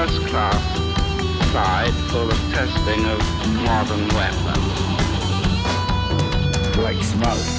first-class site for the testing of modern weapons. Like smoke.